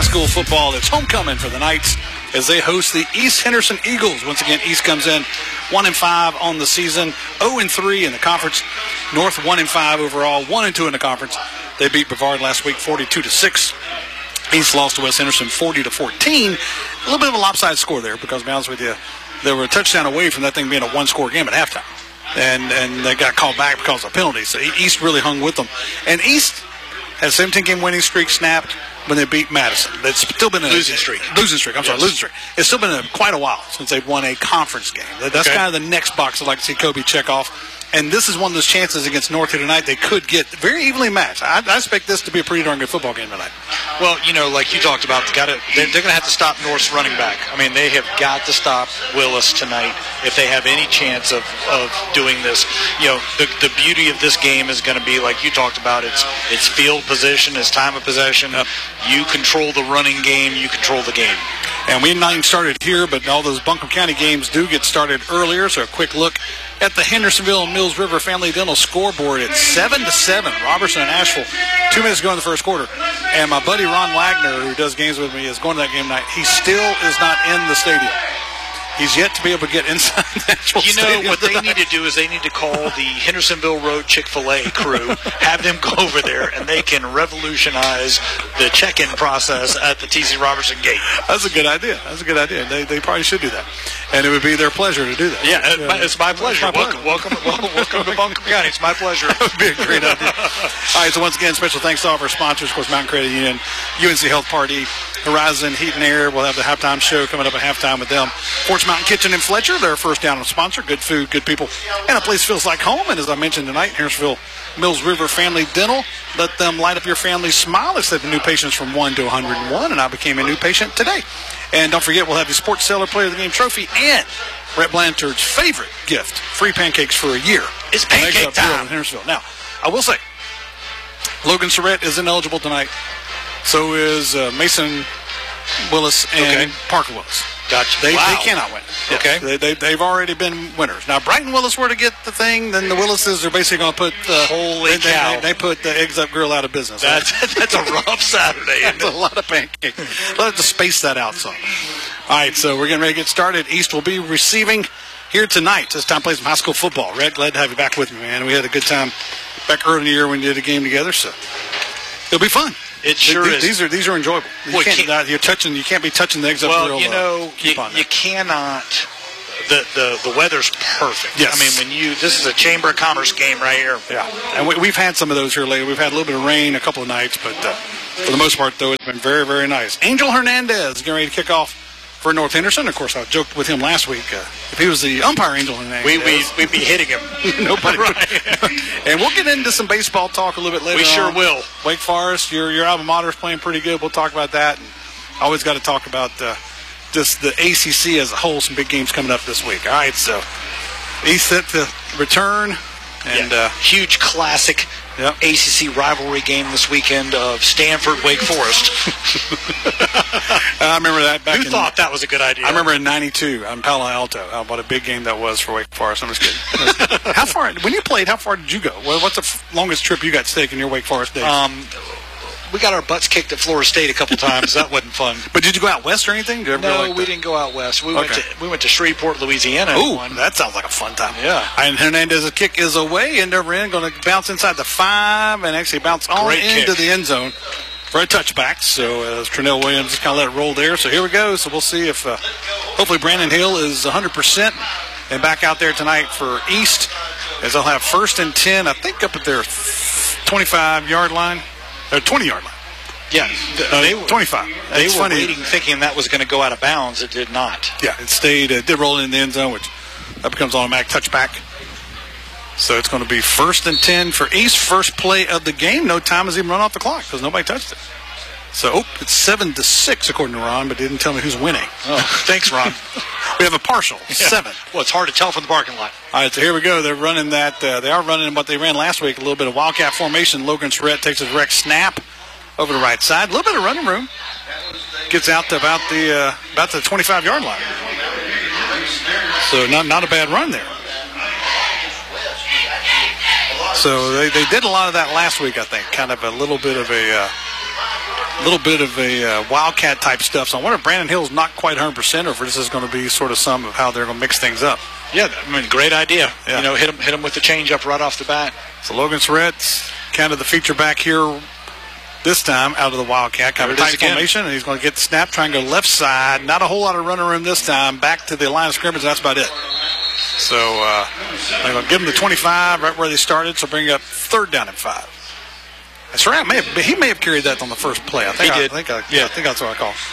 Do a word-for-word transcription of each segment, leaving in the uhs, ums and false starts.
School football. It's homecoming for the Knights as they host the East Henderson Eagles. Once again, East comes in one and five on the season, zero and three in the conference. North one and five overall, one and two in the conference. They beat Brevard last week, forty-two to six. East lost to West Henderson, forty to fourteen. A little bit of a lopsided score there because, to be honest with you, they were a touchdown away from that thing being a one-score game at halftime, and and they got called back because of penalties. So East really hung with them, and East had a seventeen-game winning streak snapped when they beat Madison. It's still been a losing streak. Losing streak. I'm yes. sorry, losing streak. It's still been a, quite a while since they've won a conference game. That's okay. kind of the next box I'd like to see Kobe check off. And this is one of those chances against North here tonight they could get very evenly matched. I, I expect this to be a pretty darn good football game tonight. Well, you know, like you talked about, they gotta, they're, they're going to have to stop North's running back. I mean, they have got to stop Willis tonight if they have any chance of, of doing this. You know, the, the beauty of this game is going to be, like you talked about, it's it's field position, it's time of possession. Yep. You control the running game, you control the game. And we not even started here, but all those Buncombe County games do get started earlier. So a quick look at the Hendersonville and Mills River Family Dental scoreboard. It's seven to seven. Robertson and Asheville. Two minutes to go in the first quarter. And my buddy Ron Wagner, who does games with me, is going to that game tonight. He still is not in the stadium. He's yet to be able to get inside the actual You know, stadium what they tonight. need to do is they need to call the Hendersonville Road Chick-fil-A crew, have them go over there, and they can revolutionize the check-in process at the T C Robertson gate. That's a good idea. That's a good idea. They they probably should do that. And it would be their pleasure to do that. Yeah, uh, it's my pleasure. It's my welcome, welcome, welcome, welcome to Buncombe County. It's my pleasure. That would be a great idea. All right, so once again, special thanks to all of our sponsors, of course, Mountain Credit Union, U N C Health Party, Horizon Heat and Air. We'll have the halftime show coming up at halftime with them. Forts Mountain Kitchen and Fletcher, their first down sponsor. Good food, good people, and a place feels like home. And as I mentioned tonight, Hendersonville Mills River Family Dental. Let them light up your family's smile. Accepting new patients from one to one hundred one, and I became a new patient today. And don't forget, we'll have the Sports Seller Player of the Game trophy and Brett Blanchard's favorite gift, free pancakes for a year. It's pancake time in Hendersonville. Now, I will say, Logan Surratt is ineligible tonight. So is uh, Mason Willis and okay. Parker Willis. Gotcha. They, wow. they cannot win. Yes. Okay. They, they, they've already been winners. Now, Brighton Willis were to get the thing, then the Willises are basically going to put the Holy they, cow. They, they put the Eggs Up Grill out of business. That's, that's a rough Saturday. That's a lot of pancakes. We'll have to space that out some. All right, so we're getting ready to get started. East will be receiving here tonight. This time play some high school football. Red, glad to have you back with me, man. We had a good time back early in the year when we did a game together, so it'll be fun. It sure these, is. These are these are enjoyable. You well, can't, can't, uh, you're touching. You can't be touching the Eggs Up well, Grill. Well, you know, uh, keep you, on you cannot. The, the the weather's perfect. Yes. I mean, when you this is a Chamber of Commerce game right here. Yeah, and we, we've had some of those here lately. We've had a little bit of rain a couple of nights, but uh, for the most part, though, it's been very, very nice. Angel Hernandez getting ready to kick off for North Henderson. Of course, I joked with him last week. Uh, if he was the umpire, Angel Hernandez, we, we, we'd be hitting him. Nobody. Right. And we'll get into some baseball talk a little bit later We sure on. will. Wake Forest, your, your alma mater is playing pretty good. We'll talk about that. And I always got to talk about uh, just the A C C as a whole. Some big games coming up this week. All right, so East set to return. And yeah. uh, huge classic yep. A C C rivalry game this weekend of Stanford Wake Forest. I remember that back Who in, thought that was a good idea? I remember in ninety-two on Palo Alto. Uh, what a big game that was for Wake Forest. I'm just kidding. How far, when you played, how far did you go? What's the f- longest trip you got to take in your Wake Forest days? Um, we got our butts kicked at Florida State a couple times. That wasn't fun. But did you go out west or anything? Did you ever no, go like we that? didn't go out west. We okay. went to we went to Shreveport, Louisiana. Ooh, that sounds like a fun time. Yeah. And Hernandez's kick is away, and over in, going to bounce inside the five, and actually bounce on Great into kick. the end zone for a touchback. So uh, Trinell Williams just kind of let it roll there. So here we go. So we'll see if uh, hopefully Brandon Hill is one hundred percent and back out there tonight for East, as they'll have first and ten, I think, up at their twenty-five-yard line, or twenty-yard line. Yeah, Uh, they were twenty-five. They It's were funny. waiting, thinking that was going to go out of bounds. It did not. Yeah, it stayed. It did roll in the end zone, which that becomes automatic touchback. So it's going to be first and ten for East. First play of the game. No time has even run off the clock because nobody touched it. So oh, it's seven to six according to Ron, but he didn't tell me who's winning. Oh, thanks, Ron. We have a partial Yeah. seven. Well, it's hard to tell from the parking lot. All right, so here we go. They're running that. Uh, they are running what they ran last week. A little bit of wildcat formation. Logan Surratt takes a direct snap over the right side. A little bit of running room. Gets out to about the uh, about the twenty-five-yard line. So not not a bad run there. So they, they did a lot of that last week, I think. Kind of a little bit of a uh, a little bit of a uh, Wildcat type stuff. So I wonder if Brandon Hill's not quite one hundred percent, or if this is going to be sort of some of how they're going to mix things up. Yeah, I mean, great idea. Yeah. You know, hit him, hit him with the changeup right off the bat. So Logan Surratt's kind of the feature back here this time out of the Wildcat. Kind of a tight formation, and he's going to get the snap, try and go left side. Not a whole lot of running room this time. Back to the line of scrimmage, that's about it. So uh, they're going to give him the twenty-five right where they started, so bring up third down and five. Surratt may have, he may have carried that on the first play. I think he I, did. I think I, yeah, I think that's what I call.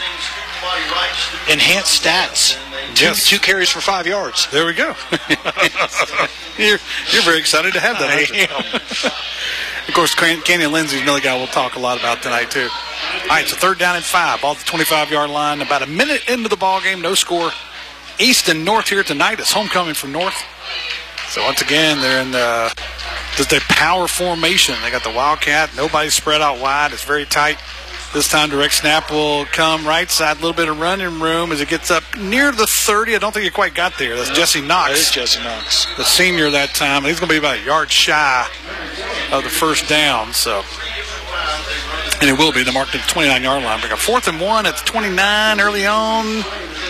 Enhanced stats. Two, Yes. two carries for five yards. There we go. you're, you're very excited to have that. I aren't you? am. Of course, Kenyon Lindsey's another guy we'll talk a lot about tonight, too. All right, so third down and five, ball at the twenty-five-yard line. About a minute into the ball game, no score. East and North here tonight. It's homecoming from North. So once again, they're in the, just a power formation. They got the Wildcat. Nobody's spread out wide. It's very tight. This time, direct snap will come right side. A little bit of running room as it gets up near the thirty. I don't think he quite got there. That's Jesse Knox. That is Jesse Knox. The senior that time. He's going to be about a yard shy of the first down. So, and it will be. They marked at the twenty-nine-yard line. We got fourth and one at the twenty-nine early on.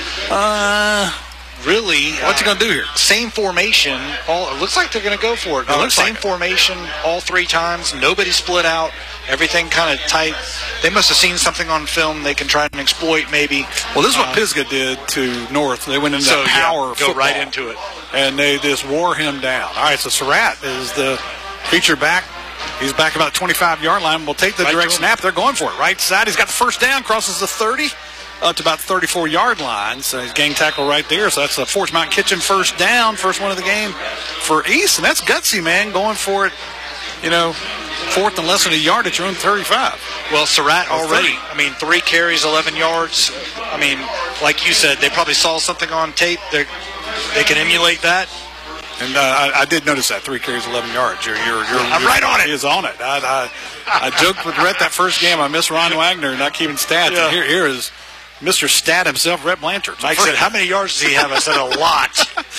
Uh, Really, what's he uh, going to do here? Same formation. All it looks like they're going to go for it. It looks same like it. formation all three times. Nobody split out. Everything kind of tight. They must have seen something on film they can try and exploit maybe. Well, this is what Uh, Pisgah did to North. They went into So, that yeah, power go football, right into it. and they just wore him down. All right, so Surratt is the feature back. He's back about the twenty-five-yard line. We'll take the Right direct to him. snap. They're going for it. Right side. He's got the first down, crosses the thirty. Up to about the thirty-four-yard line. So he's gang tackle right there. So that's a Forge Mountain Kitchen first down, first one of the game for East. And that's gutsy, man, going for it, you know, fourth and less than a yard at your own thirty-five. Well, Surratt Oh, already, thirty. I mean, three carries, eleven yards. I mean, like you said, they probably saw something on tape. They they can emulate that. And uh, I, I did notice that, three carries, eleven yards. You're, you're, you're, I'm you're- right on it. He is on it. I, I, I joked with Rhett that first game. I miss Ron Wagner not keeping stats. Yeah. And here, here is Mister Stat himself, Rhett Blanchard. Mike said, how many yards does he have? I said, a lot.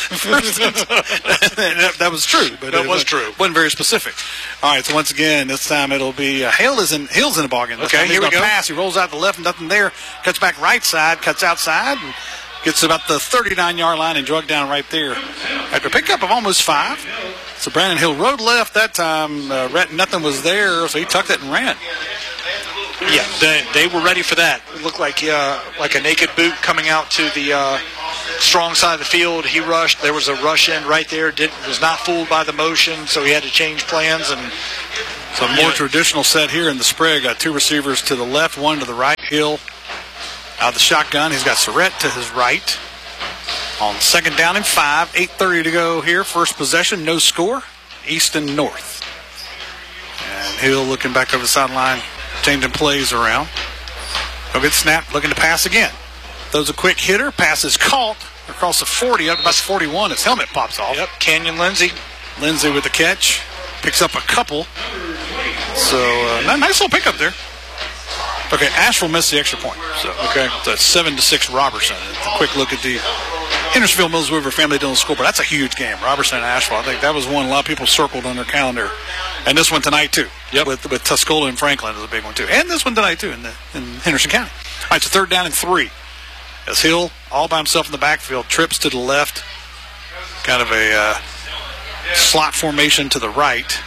that, that was true. But That it was true. wasn't very specific. All right, so once again, this time it'll be uh, Hale is in Hill's in the ballgame. This Okay, time he's here we gonna go. pass. He rolls out to the left, nothing there. Cuts back right side, cuts outside, and gets to about the thirty-nine-yard line and drug down right there. After a pickup of almost five. So Brandon Hill rode left that time. Uh, Rhett, nothing was there, so he tucked it and ran. Yeah, they, they were ready for that. It looked like uh, like a naked boot coming out to the uh, strong side of the field. He rushed. There was a rush in right there. Did was not fooled by the motion, so he had to change plans. And So more Yeah. traditional set here in the spread. Got two receivers to the left, one to the right. Hill out of the shotgun. He's got Surratt to his right. On second down and five, eight thirty to go here. First possession, no score. East and North. And Hill looking back over the sideline, changing plays around. No good snap, looking to pass again. Throws a quick hitter, pass is caught across the forty, up to about the forty-one. His helmet pops off. yep, Kenyon Lindsey. Lindsey with the catch. Picks up a couple. So, uh, nice little pickup there. Okay, Asheville missed the extra point. So, okay, so it's seven to six Robertson. A quick look at the Hendersonville Mills River Family Dillon School, but that's a huge game. Robertson and Asheville. I think that was one a lot of people circled on their calendar. And this one tonight, too. Yep. With, with Tuscola and Franklin is a big one, too. And this one tonight, too, in, the, in Henderson County. All right, so third down and three. As Hill, all by himself in the backfield, trips to the left. Kind of a uh, slot formation to the right.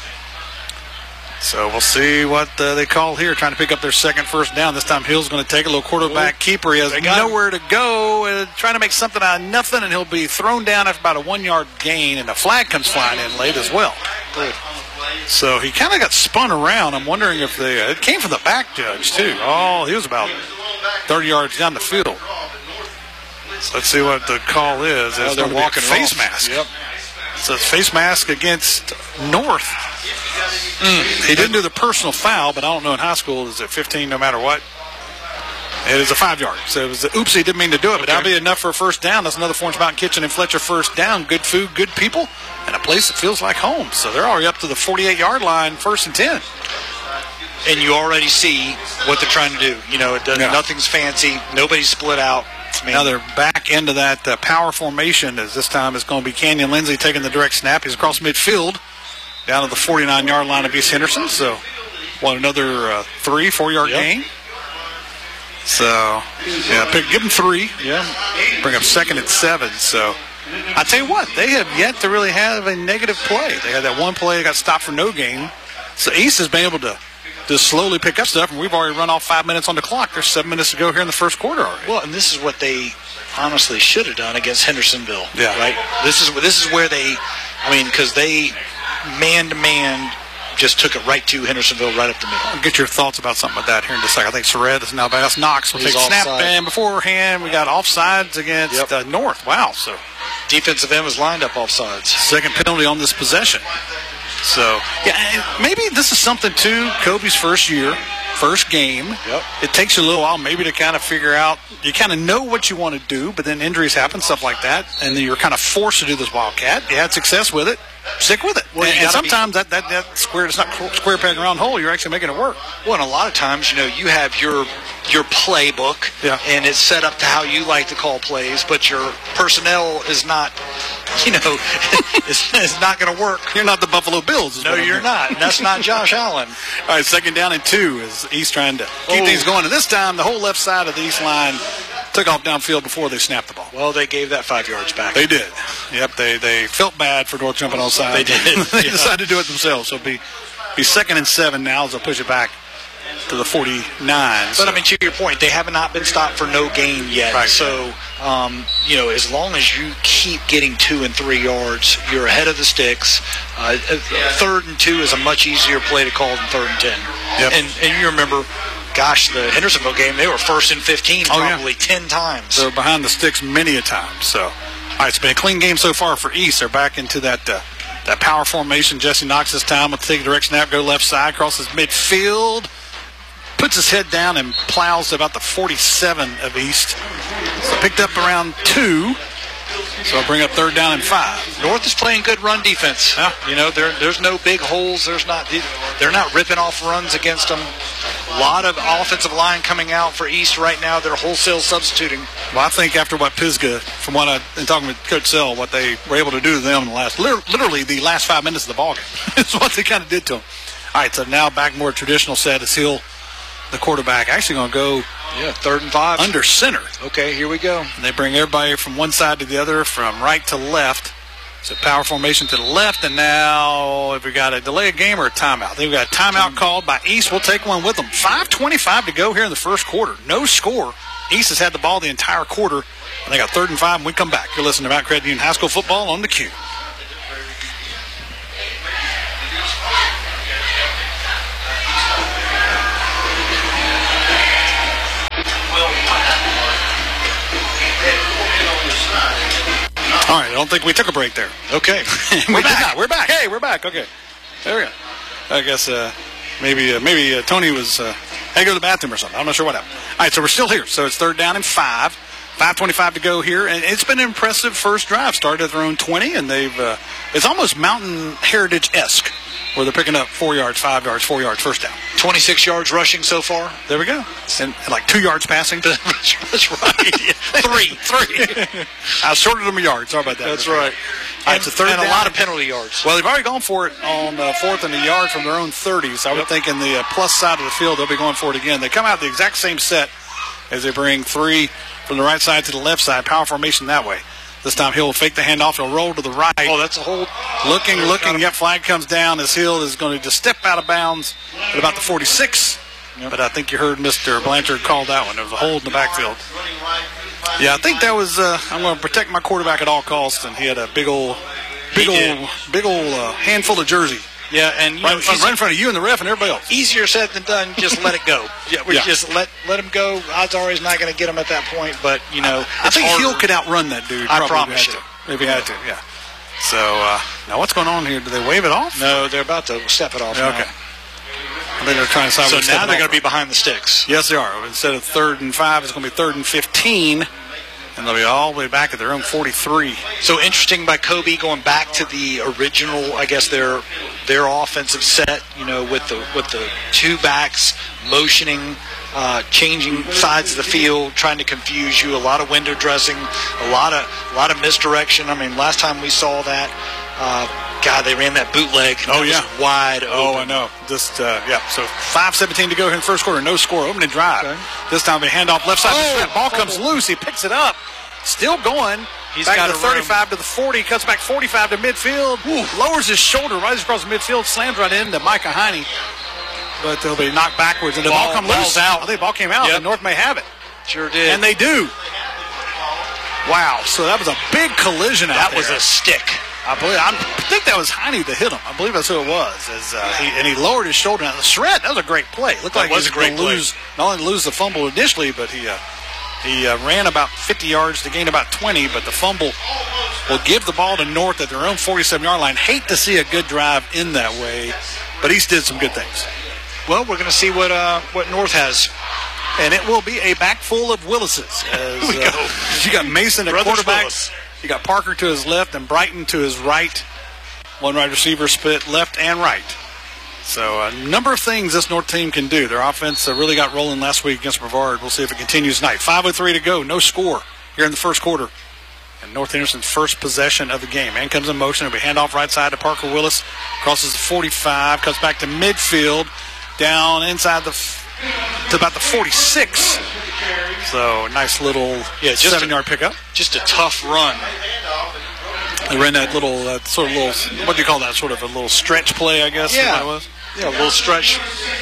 So we'll see what uh, they call here, trying to pick up their second first down. This time Hill's going to take a little quarterback keeper. He has nowhere to go, uh, trying to make something out of nothing, and he'll be thrown down after about a one-yard gain, and a flag comes flying in late as well. So he kind of got spun around. I'm wondering if they, uh, it came from the back judge, too. Oh, he was about thirty yards down the field. So let's see what the call is. It's they're going to be a walking face off. mask. Yep. So it's face mask against North. Mm. He didn't do the personal foul, but I don't know in high school, is it fifteen no matter what? It is a five yard. So it was a, oops, he didn't mean to do it, but Okay. that'll be enough for a first down. That's another Forge Mountain Kitchen and Fletcher first down. Good food, good people, and a place that feels like home. So they're already up to the forty-eight-yard line, first and ten. And you already see what they're trying to do. You know, it does, Yeah. nothing's fancy. Nobody's split out. I mean, Now they're back into that uh, power formation, as this time it's going to be Kenyon Lindsey taking the direct snap. He's across midfield down to the forty-nine-yard line of East Henderson. So, what, another uh, three, four-yard Yep. gain? So, yeah, pick, give them three. Yeah. Bring up second at seven. So, I tell you what, they have yet to really have a negative play. They had that one play that got stopped for no gain. So, East has been able to just slowly pick up stuff, and we've already run off five minutes on the clock. There's seven minutes to go here in the first quarter already. Well, and this is what they honestly should have done against Hendersonville. Yeah. Right? This is, this is where they, I mean, because they man-to-man just took it right to Hendersonville right up the middle. I'll get your thoughts about something like that here in just a second. I think Surratt is now back. That's Knox. We'll He's take snap offside. and beforehand. We got offsides against Yep. uh, North. Wow. So Defensive end was lined up offsides. second penalty on this possession. So, yeah, and maybe this is something, too, Kobe's first year, first game. Yep. It takes you a little while maybe to kind of figure out, you kind of know what you want to do, but then injuries happen, stuff like that, and then you're kind of forced to do this Wildcat. You had success with it. Stick with it. Well, and you and gotta sometimes that, that, that square, it's not square peg round hole. You're actually making it work. Well, and a lot of times, you know, you have your your playbook, Yeah. and it's set up to how you like to call plays, but your personnel is not, you know, it's, it's not going to work. You're not the Buffalo Bills. is No, what I'm you're hearing. not. And that's not Josh Allen. All right, second down and two as East trying to keep Oh. things going. And this time, the whole left side of the East line took off downfield before they snapped the ball. Well, they gave that five yards back. They did. Yep, they they felt bad for North jumping on side. They did, They yeah. decided to do it themselves. So it'll be, be second and seven now as they'll push it back to the forty-nine. But, I mean, to your point, they have not been stopped for no gain yet. Right. So, um, you know, as long as you keep getting two and three yards, you're ahead of the sticks. Uh, third and two is a much easier play to call than third and ten. Yep. And, and you remember, gosh, the Hendersonville game, they were first and fifteen Oh, yeah. probably ten times. They're behind the sticks many a time. So, all right, it's been a clean game so far for East. They're back into that uh, that power formation. Jesse Knox this time will take a direct snap, go left side, crosses midfield, puts his head down and plows to about the forty-seven of East. So picked up around two. So I'll bring up third down and five. North is playing good run defense. Yeah. You know, there, there's no big holes. There's not. They're not ripping off runs against them. A lot of offensive line coming out for East right now. They're wholesale substituting. Well, I think after what Pisgah, from what I, and talking with Coach Sell, what they were able to do to them in the last, literally the last five minutes of the ball game, is what they kind of did to them. All right, so now back more traditional set is Hill, the quarterback, actually going to go Yeah, third and five. under center. Okay, here we go. And they bring everybody from one side to the other, from right to left. So power formation to the left, and now if we got a delay of game or a timeout. They've got a timeout called by East. We'll take one with them. five twenty-five to go here in the first quarter. No score. East has had the ball the entire quarter, and they got third and five, and we come back. You're listening to Mount Credit Union High School football on the Q. All right, I don't think we took a break there. Okay. we're back. We're back. Hey, we're back. Okay, there we go. I guess uh, maybe uh, maybe uh, Tony was uh, had to go to the bathroom or something. I'm not sure what happened. All right, so we're still here. So it's third down and five. five twenty-five to go here, and it's been an impressive first drive. Started at their own twenty, and they've uh, it's almost Mountain Heritage-esque, where they're picking up four yards, five yards, four yards, first down. twenty-six yards rushing so far. There we go. And, and like two yards passing. That's right. three, three. I shorted them a yard. Sorry about that. That's right. All right, so third and down. a lot of penalty yards. Well, they've already gone for it on uh, fourth and a yard from their own thirty, so I would Yep. think in the uh, plus side of the field they'll be going for it again. They come out the exact same set as they bring three from the right side to the left side, power formation that way. This time Hill will fake the handoff, he'll roll to the right. Oh, that's a hold. Looking, looking, yep, flag comes down as Hill is going to just step out of bounds at about the forty-six. Yep. But I think you heard Mister Blanchard call that one. There was a hold in the backfield. Yeah, I think that was, uh, I'm going to protect my quarterback at all costs, and he had a big old, big He old, did. big old uh, handful of jersey. Yeah, and you Right know, in, front, easy- right in front of you and the ref and everybody else. easier said than done. Just let it go. Yeah, we Yeah. just let let him go. Odds are he's not going to get him at that point, but you know, I it's think harder. Hill could outrun that dude. I probably promise had you. to. If he had to, yeah. So, uh, now what's going on here? Do they wave it off? No, they're about to step it off. Yeah, now. okay. I think they're trying to decide So what to step now it they're off going to be for. behind the sticks. Yes, they are. Instead of third and five, it's going to be third and fifteen. And they'll be all the way back at their own forty-three. So interesting by Kobe going back to the original, I guess their their offensive set. You know, with the with the two backs motioning, uh, changing sides of the field, trying to confuse you. A lot of window dressing, a lot of a lot of misdirection. I mean, last time we saw that, uh, God, they ran that bootleg. Oh, that yeah. Was wide open. Oh, I know. Just, uh, yeah. So five seventeen to go here in the first quarter. No score. Opening drive. Okay. This time they hand off left side. Oh, ball comes loose. He picks it up. Still going. He's back got to the thirty-five room. To the forty. Cuts back forty-five to midfield. Ooh. Lowers his shoulder. Rises across the midfield. Slams right into Micah Heine. But they'll be knocked backwards. And the ball, ball comes loose. Out. I think the ball came out. Yep. And North may have it. Sure did. And they do. Wow. So that was a big collision out that there. That was a stick. I believe. I think that was Heine that hit him. I believe that's who it was. As, uh, he, and he lowered his shoulder. Now, the shred, that was a great play. Looked that like was he was a great going to play. lose, not only lose the fumble initially, but he uh, he uh, ran about fifty yards to gain about twenty. But the fumble will give the ball to North at their own forty-seven-yard line. Hate to see a good drive in that way, but East did some good things. Well, we're going to see what uh, what North has. And it will be a back full of Willises. As, Here we uh, go. You got Mason at Brothers quarterback. Willis. You got Parker to his left and Brighton to his right. One wide receiver split left and right. So a number of things this North team can do. Their offense uh, really got rolling last week against Brevard. We'll see if it continues tonight. five oh three to go. No score here in the first quarter. And North Henderson's first possession of the game. Man comes in motion. It'll be handoff right side to Parker Willis. Crosses the forty-five. Comes back to midfield. Down inside the f- to about the forty-six. So nice little yeah, seven-yard pickup. Just a tough run. They ran that little uh, sort of little, what do you call that? Sort of a little stretch play, I guess. Yeah, that was. Yeah, a little stretch,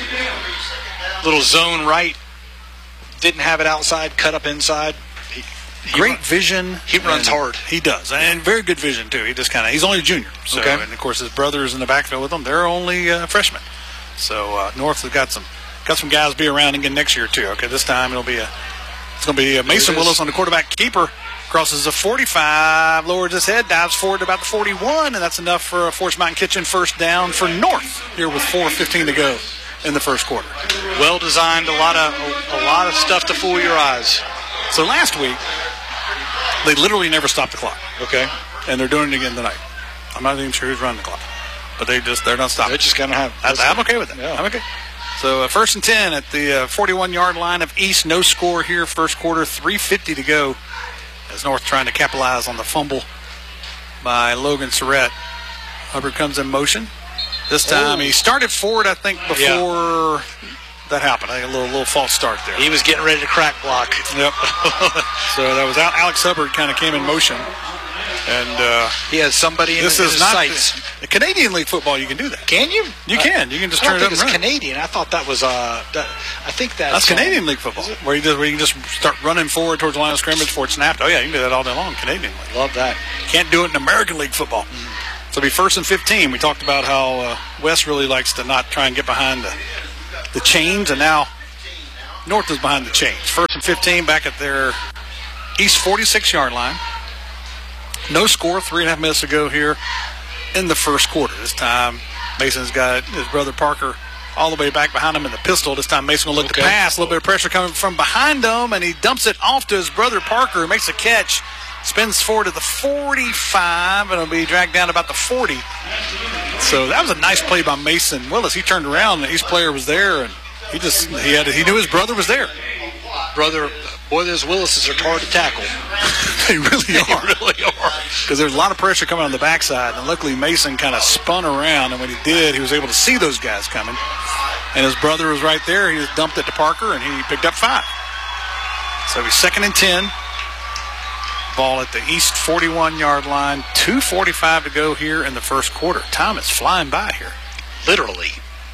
little zone right. Didn't have it outside, cut up inside. He, he Great run, vision. He runs hard. He does, and very good vision too. He just kind of, he's only a junior. So, okay. And of course his brother's in the backfield with him. They're only uh, freshmen. So uh, North has got some got some guys to be around again next year too. Okay, this time it'll be a it's going to be a Mason Willis on the quarterback keeper. Crosses the forty-five, lowers his head, dives forward to about the forty-one, and that's enough for a Forest Mountain Kitchen first down for North here with four fifteen to go in the first quarter. Well designed, a lot of a, a lot of stuff to fool your eyes. So last week, they literally never stopped the clock. Okay. And they're doing it again tonight. I'm not even sure who's running the clock, but they just they're not stopping. They're just gonna have. I'm okay with that. Yeah. I'm okay. So uh, first and ten at the uh, forty-one-yard line of East. No score here. First quarter, three fifty to go. As North trying to capitalize on the fumble by Logan Surratt. Hubbard comes in motion. This time oh. he started forward, I think, before yeah. that happened. I think a little little false start there. He was getting ready to crack block. Yep. So that was out. Alex Hubbard kind of came in motion. And uh, he has somebody in, this in is his not sights. The, the Canadian League football, you can do that. Can you? You uh, can. You can just I turn don't it think up and it's run. Canadian. I thought that was. Uh, that, I think that's, that's Canadian um, League football, where you just where you can just start running forward towards the line of scrimmage before it's snapped. Oh yeah, you can do that all day long. Canadian League. Love that. Can't do it in American League football. Mm. So it'll be first and fifteen. We talked about how uh, West really likes to not try and get behind the the chains, and now North is behind the chains. First and fifteen back at their East forty-six-yard line. No score, three and a half minutes to go here in the first quarter. This time, Mason's got his brother Parker all the way back behind him in the pistol. This time, Mason will look okay. to pass. A little bit of pressure coming from behind him, and he dumps it off to his brother Parker, who makes a catch, spins forward to the forty-five, and it'll be dragged down about the forty. So that was a nice play by Mason Willis. He turned around, and the East player was there, and he just he had he knew his brother was there. Brother, boy, those Willises are hard to tackle. They really are. They really are. Because there's a lot of pressure coming on the backside, and luckily Mason kind of spun around, and when he did, he was able to see those guys coming. And his brother was right there. He just dumped it to Parker, and he picked up five. So he's second and ten. Ball at the East forty-one-yard line. two forty-five to go here in the first quarter. Time is flying by here. Literally.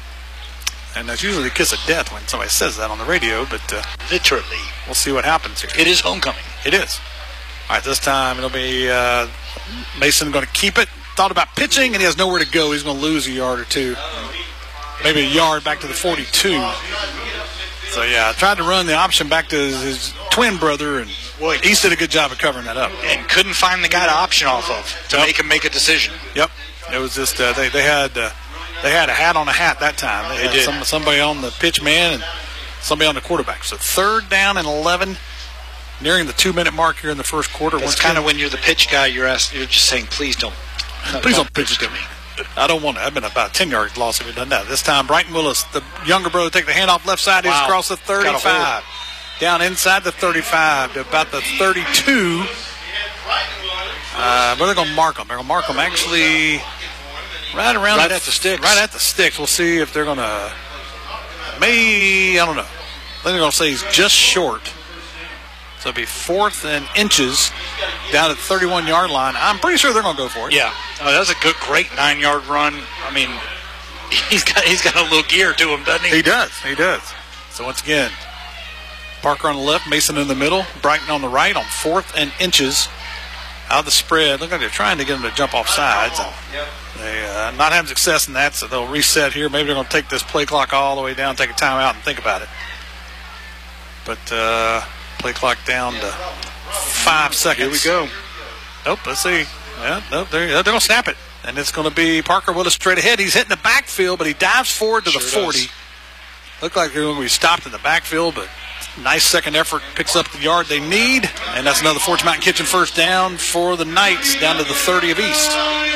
And that's usually the kiss of death when somebody says that on the radio, but uh, literally, we'll see what happens here. It is homecoming. It is. All right, this time it'll be uh, Mason going to keep it. Thought about pitching, and he has nowhere to go. He's going to lose a yard or two. Maybe a yard back to the forty-two. So, yeah, tried to run the option back to his, his twin brother, and Boy, East did a good job of covering that up. And couldn't find the guy to option off of to yep. make him make a decision. Yep. It was just uh, they, they had uh, they had a hat on a hat that time. They, they had did. Some, somebody on the pitch man and somebody on the quarterback. So third down and eleven, nearing the two-minute mark here in the first quarter. That's kind of when you're the pitch guy, you're asked, you're just saying, please don't. Please don't pitch it to me. I don't want to. I've been about a ten-yard loss if we've done that. This time, Brighton Willis, the younger brother, take the handoff left side. He's wow. across the thirty-five. Down inside the thirty-five to about the thirty-two. Uh, where are they going to mark him? They're going to mark him actually right around right the, at the sticks. Right at the sticks. We'll see if they're going to, maybe, I don't know. I think they're going to say he's just short. So it'll be fourth and inches down at the thirty-one-yard line. I'm pretty sure they're going to go for it. Yeah, oh, that's a good, great nine-yard run. I mean, he's got he's got a little gear to him, doesn't he? He does. He does. So once again, Parker on the left, Mason in the middle, Brighton on the right on fourth and inches out of the spread. Look like they're trying to get him to jump off sides. And they uh, not having success in that, so they'll reset here. Maybe they're going to take this play clock all the way down, take a timeout, and think about it. But uh, play clock down to five seconds. Here we go. Nope, let's see. Yeah, nope, they're, they're going to snap it. And it's going to be Parker Willis straight ahead. He's hitting the backfield, but he dives forward to sure the forty. Does. Looked like they're going to be stopped in the backfield, but nice second effort, picks up the yard they need. And that's another Forge Mountain Kitchen first down for the Knights down to the thirty of East.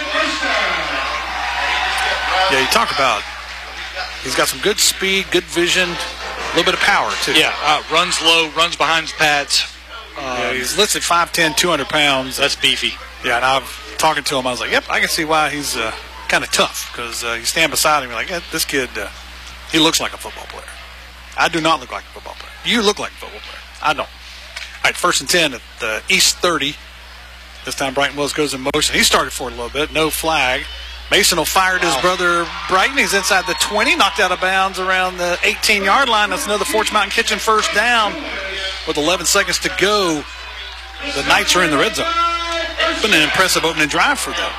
Yeah, you talk about, he's got some good speed, good vision, a little bit of power, too. Yeah, uh, runs low, runs behind his pads. Um, yeah, he's listed five ten, two hundred pounds. That's beefy. Yeah, and I'm talking to him, I was like, yep, I can see why he's uh, kind of tough, because uh, you stand beside him, you're like, yeah, this kid, uh, he looks like a football player. I do not look like a football player. You look like a football player. I don't. All right, first and ten at the East thirty. This time Brighton Willis goes in motion. He started for it a little bit. No flag. Mason will fire at his brother Brighton. He's inside the twenty, knocked out of bounds around the eighteen-yard line. That's another Forge Mountain Kitchen first down with eleven seconds to go. The Knights are in the red zone. Been an impressive opening drive for them.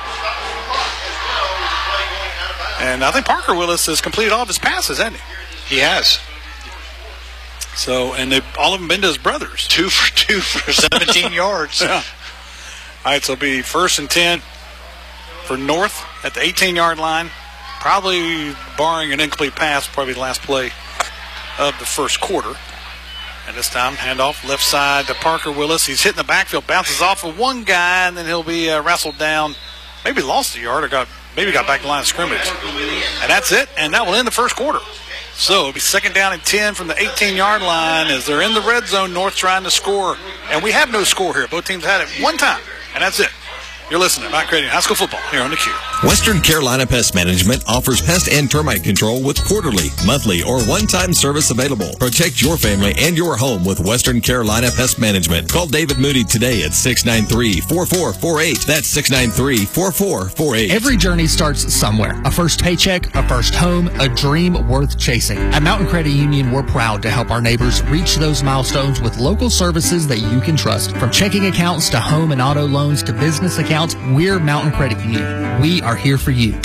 And I think Parker Willis has completed all of his passes, hasn't he? He has. So, and they've all of them been to his brothers. Two for two for seventeen yards. Yeah. All right, so it'll be first and ten for North at the eighteen-yard line. Probably, barring an incomplete pass, probably the last play of the first quarter. And this time, handoff left side to Parker Willis. He's hitting the backfield, bounces off of one guy, and then he'll be uh, wrestled down. Maybe lost a yard or got maybe got back to the line of scrimmage. And that's it, and that will end the first quarter. So it'll be second down and ten from the eighteen-yard line as they're in the red zone. North trying to score. And we have no score here. Both teams had it one time, and that's it. You're listening to Mount Gradian High School Football here on the Q. Western Carolina Pest Management offers pest and termite control with quarterly, monthly, or one-time service available. Protect your family and your home with Western Carolina Pest Management. Call David Moody today at six nine three, four four four eight. That's six nine three, four four four eight. Every journey starts somewhere. A first paycheck, a first home, a dream worth chasing. At Mountain Credit Union, we're proud to help our neighbors reach those milestones with local services that you can trust. From checking accounts to home and auto loans to business accounts, we're Mountain Credit Union. We are here for you.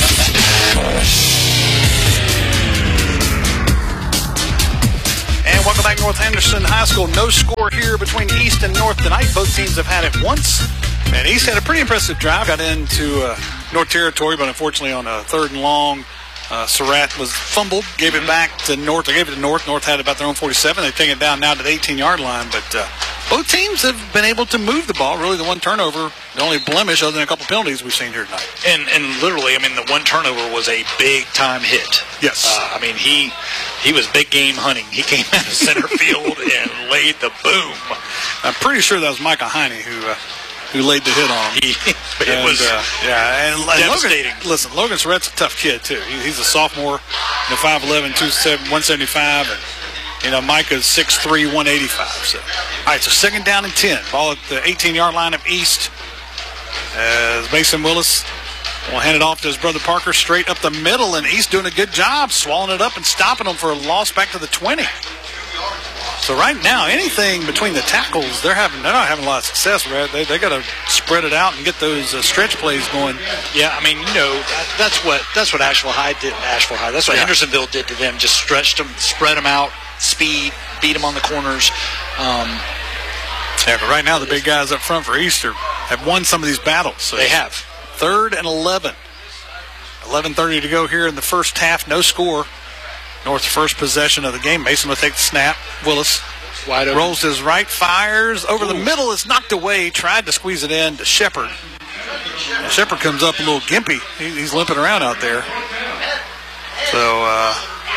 And welcome back to North Henderson High School. No score here between East and North tonight. Both teams have had it once. And East had a pretty impressive drive. Got into uh, North territory, but unfortunately on a third and long, uh, Surratt was fumbled, gave it back to North. They gave it to North. North had it about their own forty-seven. They take it down now to the eighteen-yard line. But uh, both teams have been able to move the ball. Really, the one turnover, the only blemish other than a couple penalties we've seen here tonight. And and literally, I mean, the one turnover was a big-time hit. Yes. Uh, I mean, he he was big game hunting. He came out of center field and laid the boom. I'm pretty sure that was Micah Heine who uh, who laid the hit on him. He, it and, was uh, yeah, and, and devastating. Logan, listen, Logan Surratt's a tough kid, too. He, he's a sophomore, you know, five eleven, one seventy-five, and you know, Micah's six three, one eighty-five. So, all right, so second down and ten. Ball at the eighteen-yard line of East. As Mason Willis will hand it off to his brother Parker straight up the middle, and East doing a good job swallowing it up and stopping them for a loss back to the twenty. So right now, anything between the tackles, they're having they're not having a lot of success. Right? They they got to spread it out and get those uh, stretch plays going. Yeah, I mean, you know, that, that's what that's what Asheville High did. Asheville High. That's what yeah. Hendersonville did to them. Just stretched them, spread them out, speed, beat them on the corners. Um, yeah, but right now the big guys up front for Easter have won some of these battles. So they have. Third and eleven. eleven thirty to go here in the first half. No score. North's first possession of the game. Mason will take the snap. Willis wide open. Rolls his right, fires over Ooh. the middle. It's knocked away. Tried to squeeze it in to Shepard. And Shepard comes up a little gimpy. He, he's limping around out there. So uh,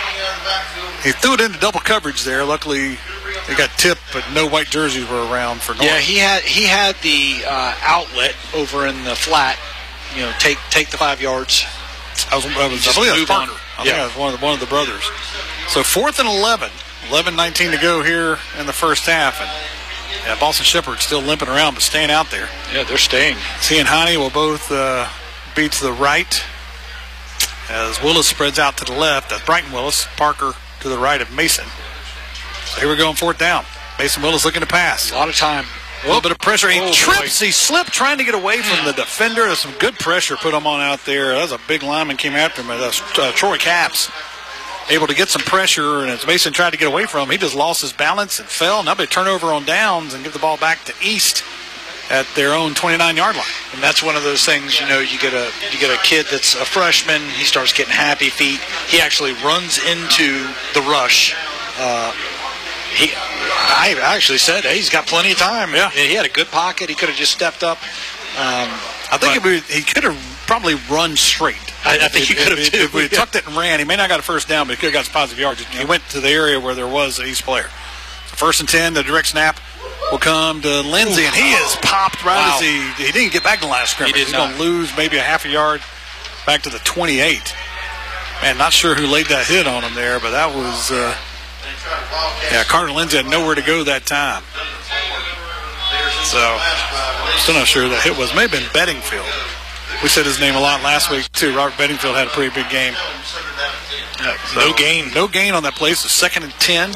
he threw it into double coverage there. Luckily, he got tipped, but no white jerseys were around for North. Yeah, he had he had the uh, outlet over in the flat. You know, take take the five yards. I was, I, was, I believe that was Parker. I think yeah. that was one of the, one of the brothers. So fourth and eleven. eleven nineteen to go here in the first half. And yeah, Boston Shepherd still limping around, but staying out there. Yeah, they're staying. He and Heine will both uh, be to the right as Willis spreads out to the left. That's Brighton Willis. Parker to the right of Mason. So here we go on fourth down. Mason Willis looking to pass. A lot of time. A little bit of pressure. He oh, trips. boy. He slipped trying to get away from the defender. There's some good pressure put him on out there. That was a big lineman came after him. That's uh, Troy Capps. Able to get some pressure, and as Mason tried to get away from him, he just lost his balance and fell. Now they turn over on downs and give the ball back to East at their own twenty-nine-yard line. And that's one of those things, you know, you get a you get a kid that's a freshman. He starts getting happy feet. He actually runs into the rush. Uh, he, I actually said, hey, he's got plenty of time. Yeah. He had a good pocket. He could have just stepped up. Um, I think it would, he could have probably run straight. I, I think he could have, if, too. If we yeah. tucked it and ran, he may not got a first down, but he could have got some positive yards. He went to the area where there was an East player. So first and ten, the direct snap will come to Lindsey, and he is popped right wow. as he, he didn't get back to the last scrimmage. He did He's not. going to lose maybe a half a yard back to the twenty-eight. Man, not sure who laid that hit on him there, but that was, uh, yeah, Carter Lindsey had nowhere to go that time. So, still not sure who that hit was. May have been Bedingfield. We said his name a lot last week, too. Robert Bedingfield had a pretty big game. Uh, So, no gain. No gain on that play. So second and ten.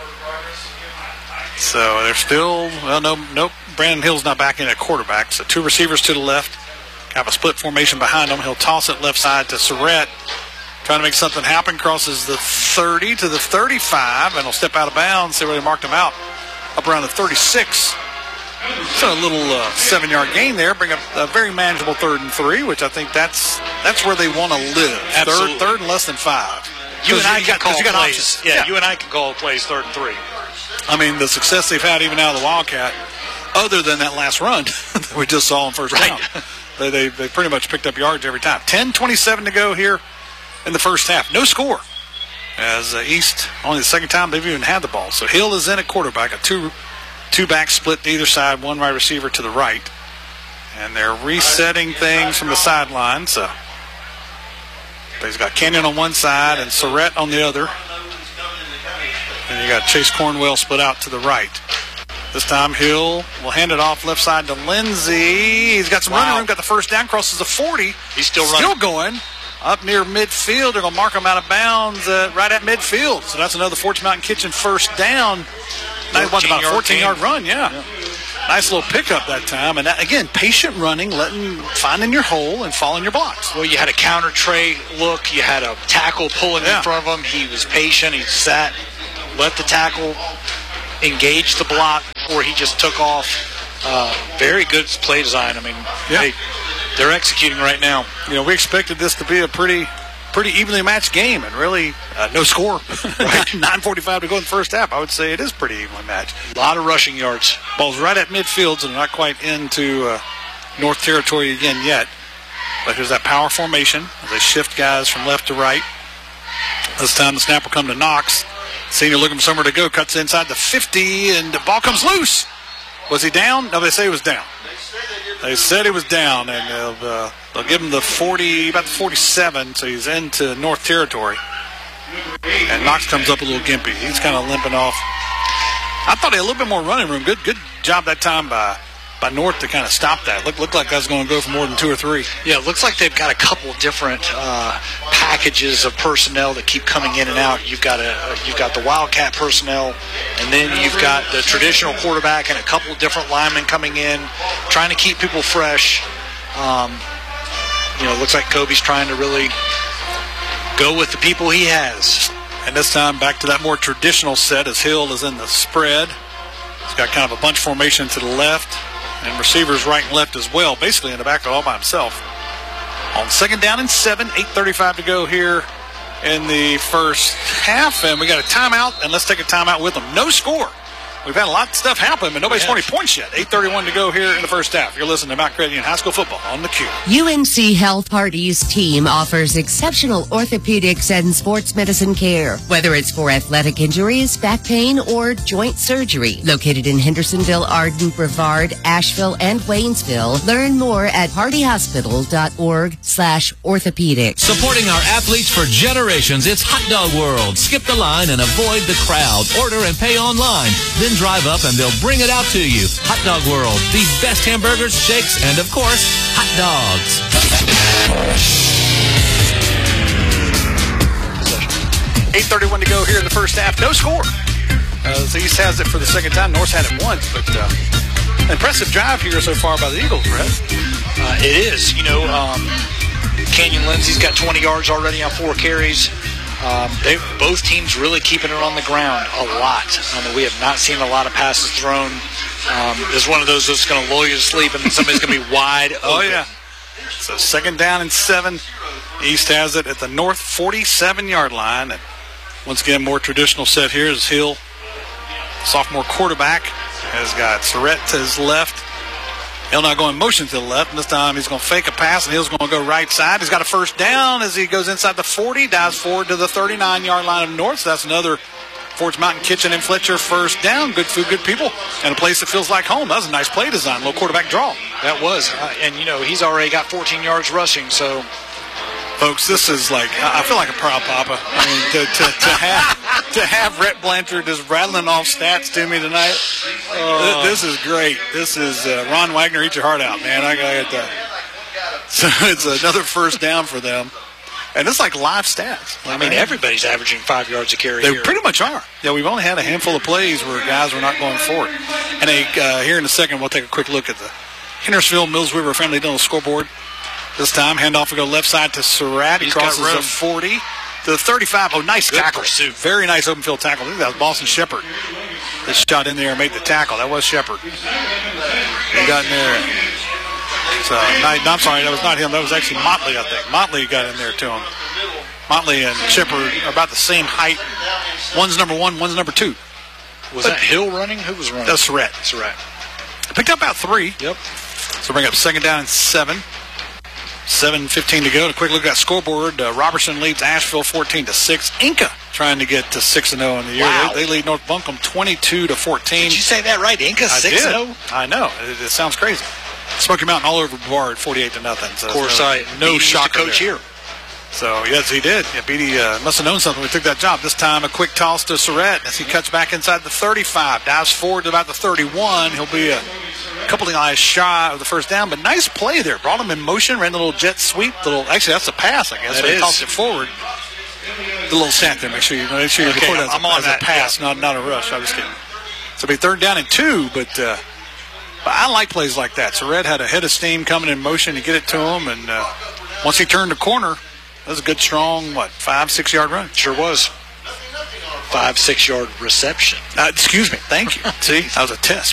So they're still, well, no, nope. Brandon Hill's not back in at quarterback. So two receivers to the left. Have a split formation behind him. He'll toss it left side to Surratt. Trying to make something happen. Crosses the thirty to the thirty-five. And he'll step out of bounds. See where they marked him out. Up around the thirty-six. So a little uh, seven-yard gain there. Bring up a very manageable third and three, which I think that's that's where they want to live. Absolutely. Third, third and less than five. You and I can got, call you got plays. options. Yeah, Yeah, you and I can call plays third and three. I mean, the success they've had even out of the Wildcat, other than that last run that we just saw in first Right. down, they, they they pretty much picked up yards every time. ten twenty-seven to go here in the first half. No score. As uh, East, only the second time they've even had the ball. So Hill is in at quarterback, a two two back split to either side, one wide receiver to the right. And they're resetting things from the sideline. So he's got Kenyon on one side and Surratt on the other. And you got Chase Cornwell split out to the right. This time Hill will hand it off left side to Lindsey. He's got some Wow. running room, got the first down, crosses the forty. He's still running. Still going. Up near midfield. They're going to mark him out of bounds uh, right at midfield. So that's another Fortune Mountain Kitchen first down. Nice, what, about a fourteen-yard run, yeah. yeah. Nice little pickup that time. And that, again, patient running, letting finding your hole and following your blocks. Well, you had a counter tray look. You had a tackle pulling Yeah. in front of him. He was patient. He sat, let the tackle engage the block before he just took off. Uh, very good play design. I mean, Yeah. they, they're executing right now. You know, we expected this to be a pretty pretty evenly matched game, and really uh, no score. nine forty-five to go in the first half. I would say it is pretty evenly matched. A lot of rushing yards. Ball's right at midfield, so not quite into uh, North Territory again yet. But here's that power formation as they shift guys from left to right. This time the snap will come to Knox. Senior looking for somewhere to go. Cuts inside the fifty, and the ball comes loose. Was he down? No, they say he was down. They said he was down, and they'll, uh, they'll give him the forty, about the forty-seven, so he's into North Territory. And Knox comes up a little gimpy. He's kind of limping off. I thought he had a little bit more running room. Good good job that time by by North to kind of stop that. Looked looked like I was going to go for more than two or three. Yeah, it looks like they've got a couple different uh, packages of personnel that keep coming in and out. You've got a you've got the Wildcat personnel, and then you've got the traditional quarterback and a couple of different linemen coming in, trying to keep people fresh. Um, you know, it looks like Kobe's trying to really go with the people he has. And this time back to that more traditional set as Hill is in the spread. He's got kind of a bunch formation to the left, and receivers right and left as well, basically in the backfield all by himself. On second down and seven, eight thirty-five to go here in the first half, and we got a timeout, and let's take a timeout with them. No score. we've had a lot of stuff happen, but nobody's Yeah. scored any points yet. eight thirty-one to go here in the first half. You're listening to Mount Credit Union High School football on the Q. U N C Health Hardy's team offers exceptional orthopedics and sports medicine care, whether it's for athletic injuries, back pain, or joint surgery. Located in Hendersonville, Arden, Brevard, Asheville, and Waynesville. Learn more at hardyhospital.org slash orthopedics. Supporting our athletes for generations, it's Hot Dog World. Skip the line and avoid the crowd. Order and pay online. Then drive up and they'll bring it out to you. Hot Dog World. The best hamburgers, shakes, and of course, hot dogs. eight thirty-one to go here in the first half. No score. Uh, the East has it for the second time. North's had it once, but uh, impressive drive here so far by the Eagles, Brett. Uh, it is. You know, um, Canyon Lindsay's got twenty yards already on four carries. Um, they both teams really keeping it on the ground a lot. I mean, we have not seen a lot of passes thrown. Um, there's one of those that's going to lull you to sleep, and somebody's going to be wide open. Oh, yeah. So second down and seven. East has it at the North forty-seven-yard line. And once again, more traditional set here is Hill, sophomore quarterback, has got Surratt to his left. Hill not going motion to the left. And this time he's going to fake a pass, and Hill's going to go right side. He's got a first down as he goes inside the forty, dives forward to the thirty-nine-yard line of North. So that's another Fords Mountain Kitchen and Fletcher first down. Good food, good people, and a place that feels like home. That was a nice play design, little quarterback draw. That was. Uh, and, you know, he's already got fourteen yards rushing, so... Folks, this is like, I feel like a proud papa. I mean, to, to, to have to have Rhett Blanchard just rattling off stats to me tonight, uh, this, this is great. This is uh, Ron Wagner, eat your heart out, man. I got that. So it's another first down for them. And it's like live stats. I mean, everybody's averaging five yards a carry They here. pretty much are. Yeah, we've only had a handful of plays where guys were not going for it. And they, uh, here in a second, we'll take a quick look at the Hendersonville Mills River Family Dental scoreboard. This time, handoff will go left side to Surratt. He He's crosses got room. the forty to the thirty-five. Oh, nice Good tackle. pursuit. Very nice open field tackle. I think that was Boston Shepard that shot in there and made the tackle. That was Shepard. He got in there. So, no, I'm sorry, that was not him. That was actually Motley, I think. Motley got in there to him. Motley and Shepard are about the same height. One's number one, one's number two. Was that Hill running? Who was running? That's Surratt. Surratt. Picked up about three. Yep. So bring up second down and seven. seven fifteen to go. A quick look at that scoreboard. Uh, Robertson leads Asheville fourteen to six. Inca trying to get to six and oh in the year. Wow. They, they lead North Buncombe twenty-two to fourteen. Did you say that right? Inca I six did. and oh? I know. It, it sounds crazy. Smoky Mountain all over Brevard, forty-eight to nothing. So Of course, no, I no shocker to coach there. here. So, yes, he did. Yeah, Beatty uh, must have known something when he took that job. This time, a quick toss to Surratt as he cuts back inside the thirty-five, dives forward to about the thirty-one. He'll be a couple of eyes shy of the first down, but nice play there. Brought him in motion, ran a little jet sweep. Little, actually, that's a pass, I guess. That so he is. tossed it forward. The little stat there. Make sure you make sure you Okay, record it as, I'm a, on as that, a pass, yeah. not not a rush. I'm just kidding. So it'll be third down and two, but. Uh, But I like plays like that. Surratt had a head of steam coming in motion to get it to him, and uh, once he turned the corner, that was a good, strong, what, five, six-yard run. Sure was. Five, six-yard reception. Uh, excuse me. Thank you. See, that was a test.